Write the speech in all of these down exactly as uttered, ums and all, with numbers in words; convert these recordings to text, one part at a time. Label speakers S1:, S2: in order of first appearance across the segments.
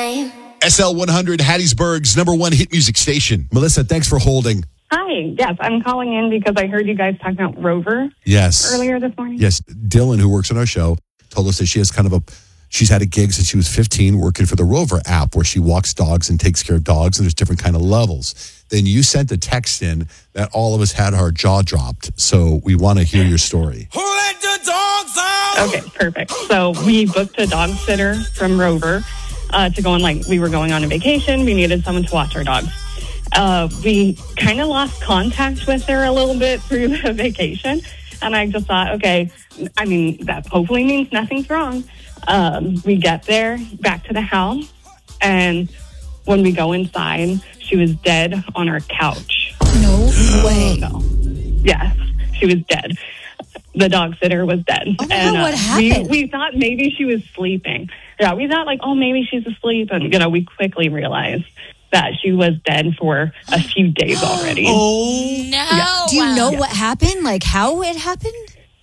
S1: name.
S2: S L one hundred, Hattiesburg's number one hit music station. Melissa, thanks for holding.
S3: Hi, yes, I'm calling in because I heard you guys talking about Rover
S2: Yes.
S3: earlier this morning.
S2: Yes. Dylan, who works on our show, told us that she has kind of a, she's had a gig since she was fifteen working for the Rover app where she walks dogs and takes care of dogs, and there's different kind of levels. Then you sent a text in that all of us had our jaw dropped. So we want to hear your story.
S4: Who let the dogs out?
S3: Okay, perfect. So we booked a dog sitter from Rover uh, to go on, like, we were going on a vacation. We needed someone to watch our dogs. Uh, we kind of lost contact with her a little bit through the vacation. And I just thought, okay, I mean, that hopefully means nothing's wrong. Um, we get there, back to the house, and when we go inside, she was dead on our couch.
S5: No way.
S3: So, yes, she was dead. The dog sitter was dead.
S5: Oh my
S3: and
S5: God, what
S3: uh,
S5: happened?
S3: We, we thought maybe she was sleeping. Yeah, we thought, like, oh, maybe she's asleep. And, you know, we quickly realized that she was dead for a few days already.
S5: Oh,
S1: No.
S3: Yeah.
S5: Do you know
S3: Yeah.
S5: what happened? Like how it happened?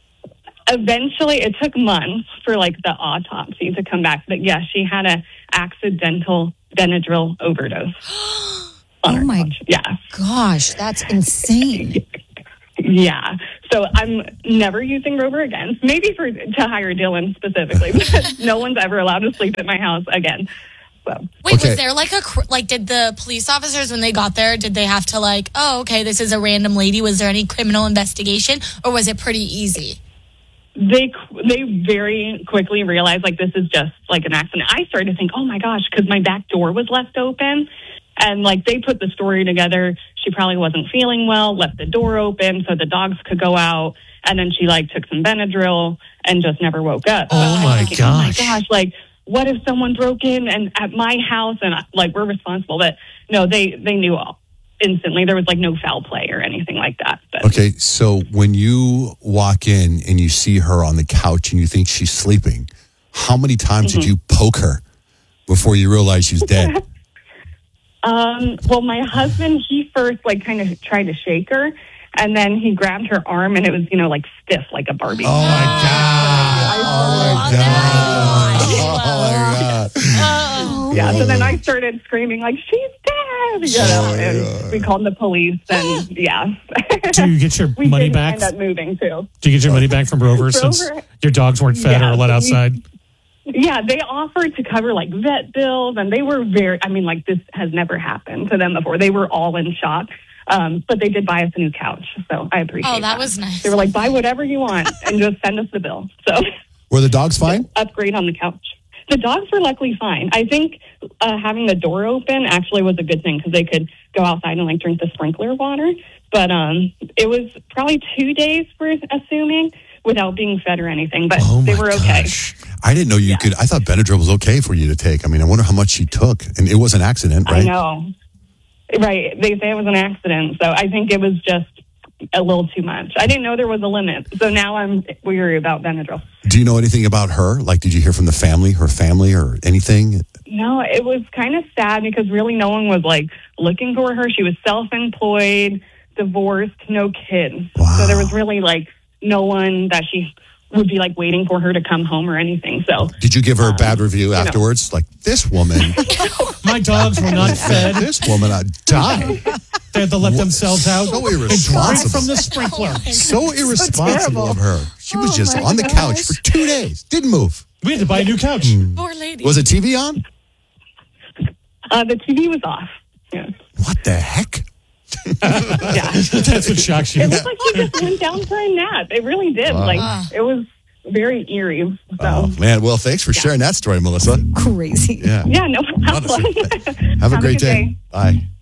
S3: Eventually, it took months for, like, the autopsy to come back. But, yeah, she had a accidental Benadryl overdose. on
S5: Oh,
S3: her
S5: my
S3: couch. Yeah.
S5: gosh, that's insane.
S3: Yeah. So I'm never using Rover again. Maybe for to hire Dylan specifically, because no one's ever allowed to sleep at my house again. So
S1: Wait,
S2: Okay.
S1: was there like a, cr- like, did the police officers, when they got there, did they have to like, oh, okay, this is a random lady. Was there any criminal investigation, or was it pretty easy?
S3: they they very quickly realized, like, this is just like an accident. I started to think, oh my gosh, because my back door was left open. And, like, they put the story together. She probably wasn't feeling well, left the door open so the dogs could go out. And then she, like, took some Benadryl and just never woke up.
S6: Oh,
S3: But I'm
S6: my
S3: thinking, Oh, my
S6: gosh.
S3: gosh. Like, what if someone broke in and at my house and, like, we're responsible? But, no, they, they knew all instantly. There was, like, no foul play or anything like that. But
S2: Okay, so when you walk in and you see her on the couch and you think she's sleeping, how many times
S3: Mm-hmm.
S2: did you poke her before you realized she's dead?
S3: Um, well, my husband, he first, like, kind of tried to shake her. And then he grabbed her arm, and it was, you know, like, stiff, like a Barbie.
S2: Oh, my God. Oh, my God. Oh, my God.
S3: Yeah, so then I started screaming, like, she's dead, you know, and we called the police, and, yeah.
S6: Do you get your
S3: we
S6: money
S3: did
S6: back?
S3: end up moving, too.
S6: Do you get your money back from Rover, since
S3: Rover-
S6: your dogs weren't fed
S3: Yeah,
S6: or let
S3: we-
S6: outside?
S3: Yeah, they offered to cover, like, vet bills, and they were very, I mean, like, this has never happened to them before. They were all in shock. Um, but they did buy us a new couch, so I appreciate
S1: Oh, that was nice.
S3: They were like, buy whatever you want and just send us the bill. So
S2: Were the dogs fine?
S3: upgrade on the couch. The dogs were luckily fine. I think uh, having the door open actually was a good thing because they could go outside and, like, drink the sprinkler water. But um, it was probably two days, we're assuming, without being fed or anything. But
S2: Oh,
S3: they
S2: my
S3: were okay.
S2: gosh. I didn't know you
S3: Yeah.
S2: could. I thought Benadryl was okay for you to take. I mean, I wonder how much she took. And it was an accident, right?
S3: I know. Right. They say it was an accident. So I think it was just a little too much. I didn't know there was a limit. So now I'm weary about Benadryl.
S2: Do you know anything about her? Like, did you hear from the family, her family, or anything?
S3: No, it was kind of sad because really no one was, like, looking for her. She was self-employed, divorced, no kids.
S2: Wow.
S3: So there was really, like, no one that she would be, like, waiting for her to come home or anything. So
S2: Did you give her a
S3: Um,
S2: bad review
S3: know.
S2: afterwards? Like, this woman,
S6: My dogs were not fed.
S2: this woman, I died.
S6: They had to let themselves out.
S2: So
S6: They drank
S2: irresponsible.
S6: from the sprinkler.
S2: So irresponsible
S5: terrible.
S2: of her. She was
S5: Oh,
S2: just
S5: my
S2: on the couch
S5: gosh.
S2: for two days. Didn't move.
S6: We had to buy a new couch.
S1: Poor lady.
S2: Was the T V on?
S3: uh, the T V was off. Yeah.
S2: What the heck?
S3: Yeah.
S6: That's what shocks you.
S3: It looked like she just went down for a nap. It really did. Like, it was very eerie. So,
S2: Oh, man. Well, thanks for sharing that story, Melissa.
S5: Crazy.
S2: Yeah.
S3: yeah, no problem.
S2: Honestly. Have a
S3: Have a
S2: great
S3: good
S2: day.
S3: day.
S2: Bye.